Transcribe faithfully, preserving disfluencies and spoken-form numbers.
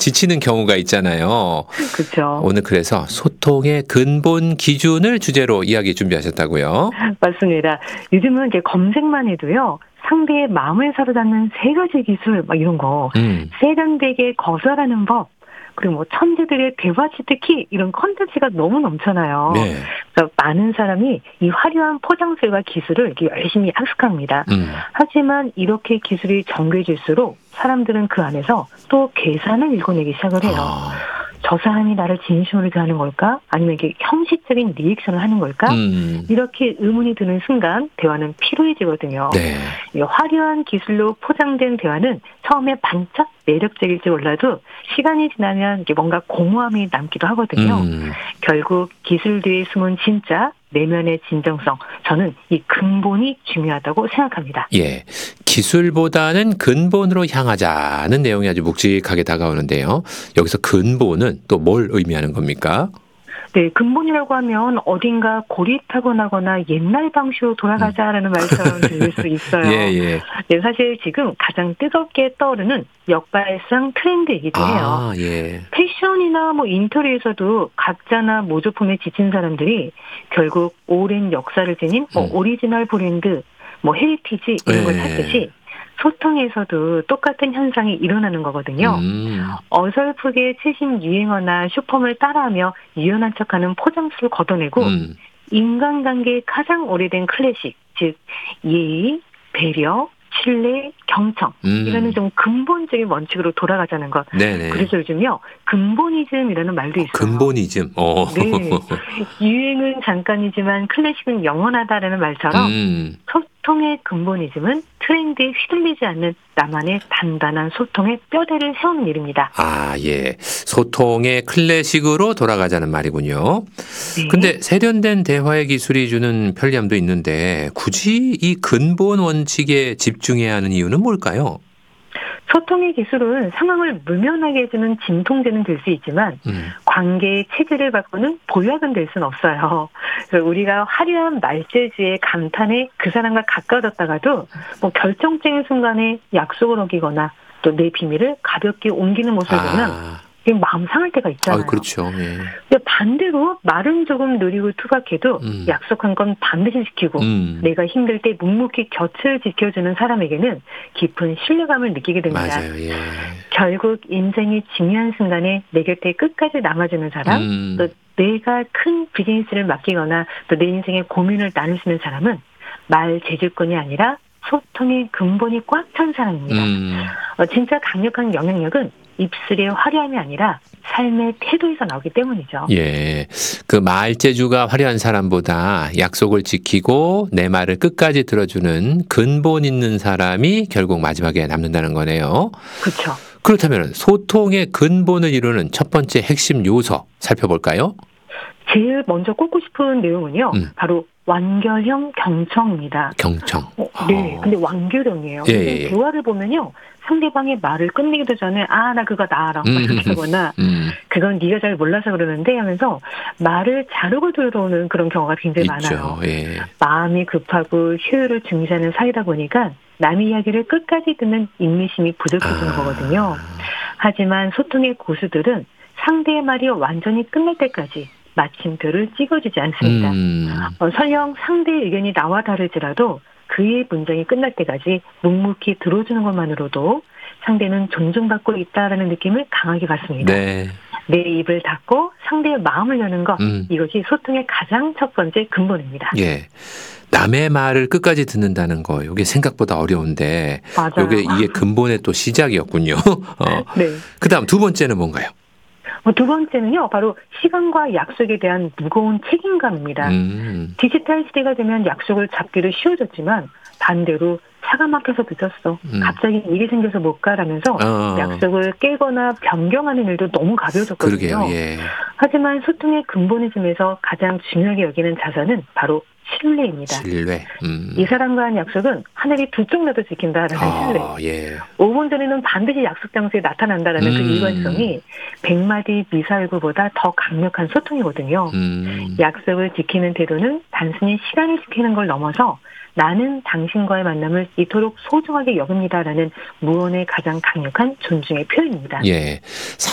지치는 경우가 있잖아요. 그렇죠. 오늘 그래서 소통의 근본 기준을 주제로 이야기 준비하셨다고요? 맞습니다. 요즘은 이제 검색만 해도요. 상대의 마음을 사로잡는 세 가지 기술 막 이런 거, 음. 세련되게 거절하는 법, 그리고 뭐 천재들의 대화 치트키 이런 컨텐츠가 너무 넘쳐나요. 네. 그래서 많은 사람이 이 화려한 포장술과 기술을 이렇게 열심히 학습합니다. 음. 하지만 이렇게 기술이 정교해질수록 사람들은 그 안에서 또 계산을 읽어내기 시작을 해요. 아. 저 사람이 나를 진심으로 대하는 걸까? 아니면 이게 형식적인 리액션을 하는 걸까? 음. 이렇게 의문이 드는 순간 대화는 피로해지거든요. 네. 이 화려한 기술로 포장된 대화는 처음에 반짝 매력적일지 몰라도 시간이 지나면 이게 뭔가 공허함이 남기도 하거든요. 음. 결국 기술 뒤에 숨은 진짜 내면의 진정성, 저는 이 근본이 중요하다고 생각합니다. 예. 기술보다는 근본으로 향하자는 내용이 아주 묵직하게 다가오는데요. 여기서 근본은 또 뭘 의미하는 겁니까? 네, 근본이라고 하면 어딘가 고리타분하거나 옛날 방식으로 돌아가자라는 말처럼 들릴 수 있어요. 예, 예. 네, 사실 지금 가장 뜨겁게 떠오르는 역발상 트렌드이기도 해요. 아, 예. 패션이나 뭐 인테리어에서도 가짜나 모조품에 지친 사람들이 결국 오랜 역사를 지닌 뭐 음. 오리지널 브랜드, 뭐 헤리티지 이런 걸 예. 찾듯이 소통에서도 똑같은 현상이 일어나는 거거든요. 음. 어설프게 최신 유행어나 슈퍼를 따라하며 유연한 척하는 포장수를 걷어내고 음. 인간관계의 가장 오래된 클래식, 즉 예의, 배려, 신뢰, 경청 음. 이라는 좀 근본적인 원칙으로 돌아가자는 것. 네네. 그래서 요즘요 근본이즘이라는 말도 있어요. 근본이즘. 어. 네, 유행은 잠깐이지만 클래식은 영원하다라는 말처럼 음. 소통의 근본이즘은 트렌드에 휘둘리지 않는 나만의 단단한 소통의 뼈대를 세우는 일입니다. 아, 예. 소통의 클래식으로 돌아가자는 말이군요. 네. 근데 세련된 대화의 기술이 주는 편리함도 있는데 굳이 이 근본 원칙에 집중해야 하는 이유는 뭘까요? 소통의 기술은 상황을 무면하게 해주는 진통제는 될 수 있지만 음. 관계의 체질을 바꾸는 보약은 될 수는 없어요. 그래서 우리가 화려한 말재주에 감탄해 그 사람과 가까워졌다가도 뭐 결정적인 순간에 약속을 어기거나 또 내 비밀을 가볍게 옮기는 모습을 보면 아. 그게 마음 상할 때가 아, 있잖아요. 그렇죠. 예. 근데 반대로 말은 조금 느리고 투박해도 음. 약속한 건 반드시 지키고 음. 내가 힘들 때 묵묵히 곁을 지켜주는 사람에게는 깊은 신뢰감을 느끼게 됩니다. 맞아요. 예. 결국 인생의 중요한 순간에 내 곁에 끝까지 남아주는 사람, 음. 또 내가 큰 비즈니스를 맡기거나 또 내 인생의 고민을 나눌 수 있는 사람은 말 재주꾼이 아니라 소통의 근본이 꽉 찬 사람입니다. 음. 어, 진짜 강력한 영향력은 입술의 화려함이 아니라 삶의 태도에서 나오기 때문이죠. 예. 그 말재주가 화려한 사람보다 약속을 지키고 내 말을 끝까지 들어주는 근본 있는 사람이 결국 마지막에 남는다는 거네요. 그렇죠. 그렇다면 소통의 근본을 이루는 첫 번째 핵심 요소 살펴볼까요? 제일 먼저 꼽고 싶은 내용은요. 음. 바로 완결형 경청입니다. 경청. 어, 네, 근데 완결형이에요. 예, 요즘 예, 예. 대화를 보면요. 상대방의 말을 끝내기도 전에 아, 나 그거 나알아. 음. 이렇게 하거나 음. 그건 네가 잘 몰라서 그러는데 하면서 말을 자르고 들어오는 그런 경우가 굉장히 많아요. 있죠. 예. 마음이 급하고 효율을 중시하는 사이다 보니까 남의 이야기를 끝까지 듣는 인내심이 부족해지는 아. 거거든요. 하지만 소통의 고수들은 상대의 말이 완전히 끝날 때까지 마침표를 찍어주지 않습니다. 음. 어, 설령 상대의 의견이 나와 다르지라도 그의 문장이 끝날 때까지 묵묵히 들어주는 것만으로도 상대는 존중받고 있다라는 느낌을 강하게 받습니다. 네. 내 입을 닫고 상대의 마음을 여는 것, 음. 이것이 소통의 가장 첫 번째 근본입니다. 예. 남의 말을 끝까지 듣는다는 거, 이게 생각보다 어려운데, 맞아요. 이게 이게 근본의 또 시작이었군요. 어. 네. 그다음 두 번째는 뭔가요? 어, 두 번째는요, 바로 시간과 약속에 대한 무거운 책임감입니다. 음. 디지털 시대가 되면 약속을 잡기도 쉬워졌지만 반대로 차가 막혀서 늦었어. 음. 갑자기 일이 생겨서 못 가라면서 어. 약속을 깨거나 변경하는 일도 너무 가벼워졌거든요. 그러게요. 예. 하지만 소통의 근본이즘에서 가장 중요하게 여기는 자산은 바로 신뢰입니다. 신뢰. 음. 이 사람과 한 약속은 하늘이 두 쪽 나도 지킨다라는 신뢰. 아, 예. 오 분 전에는 반드시 약속 장소에 나타난다라는 그 음. 일관성이 백마디 미사일구보다 더 강력한 소통이거든요. 음. 약속을 지키는 태도는 단순히 시간을 지키는 걸 넘어서 나는 당신과의 만남을 이토록 소중하게 여깁니다라는 무언의 가장 강력한 존중의 표현입니다. 예.